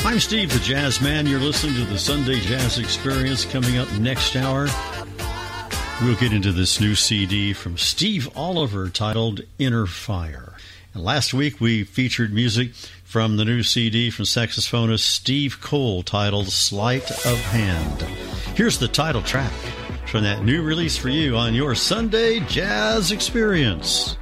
I'm Steve, the Jazz Man. You're listening to the Sunday Jazz Experience. Coming up next hour, we'll get into this new CD from Steve Oliver titled Inner Fire. And last week, we featured music from the new CD from saxophonist Steve Cole titled Sleight of Hand. Here's the title track from that new release for you on your Sunday Jazz Experience.